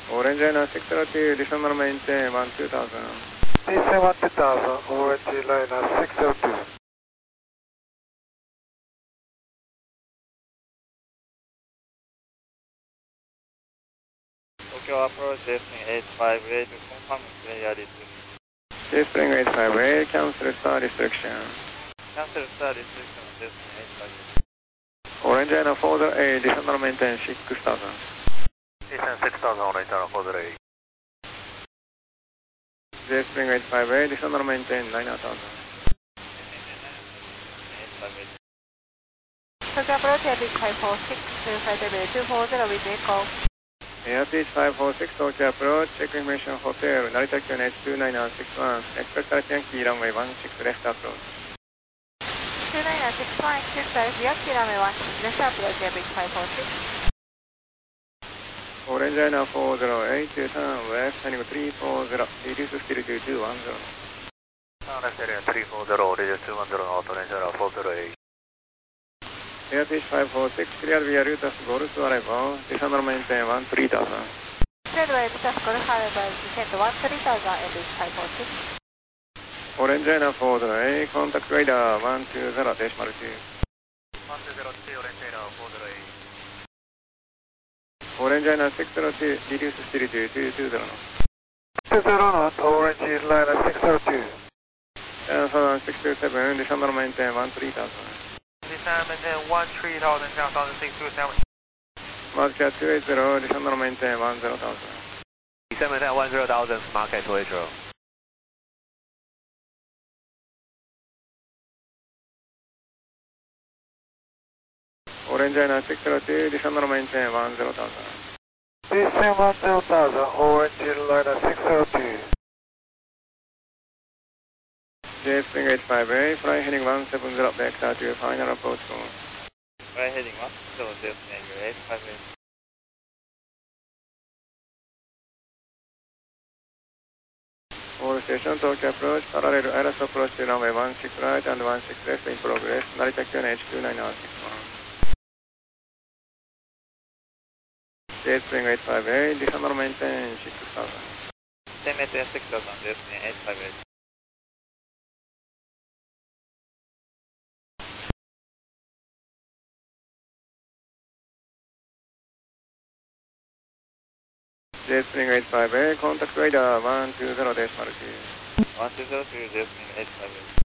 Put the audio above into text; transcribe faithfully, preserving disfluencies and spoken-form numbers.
Orange Liner six zero two, descend normal maintain one two thousand. Descend one two thousand, Orange Liner six zero two. Tokyo approach, Despring eight five eight, confirm clear restriction. Despring eight five eight, cancel star restriction. Cancel star restriction, Despring eight five eight. Orange Liner four zero eight, descend normal maintain six thousand. Descend six thousand, Orange Liner four zero eight. Despring eight five eight, descend normal maintain nine thousand. Tokyo approach, Airbus five four six, flight level two four zero with echo. Airbus five four six, Tokyo approach, check information hotel, Narita Q H two nine six one, expect Yankee runway one six left approach. two nine six one, expect Yankee runway one six left approach, Airbus five four six. Orange Liner four zero eight, turn west, heading three four zero, reduce still to two one zero. Turn left heading three four zero, reduce two one zero, Orange Liner four zero eight. Airbus five four six, clear via Rutas Golf arrival, descend normal maintain one three thousand. Clear via Rutas Golf arrival, descend one three thousand, Airbus five four six. Orange Liner four zero eight, contact radar one two zero decimal two. one two zero two, Orange Liner four zero eight. Orange Liner six zero two, reduce still to two two zero. two zero knot, Orange Liner six zero two. Southern six two seven, descend normal maintain one three thousand. Descend maintain one three thousand, Southern six two seven. Market two eight zero, descend normal maintain one zero thousand. Descend maintain one zero thousand, market two eight zero. Orange Liner six zero two, descend normal maintain one zero thousand. Descend one zero thousand, Orange Liner six zero two. Despring eight five eight, fly heading one seven zero, vector to final approach cone. Fly heading one seven zero, eight five eight. All station, Tokyo approach, parallel Aeros approach to runway one six right and one six left in progress, Narita Q H two nine six one. Despring eight five eight, descend normal maintain six thousand. Descend maintain six thousand, Despring eight five eight. Despring eight five eight, contact radar one two zero decimal two. one two zero two, Despring eight five eight.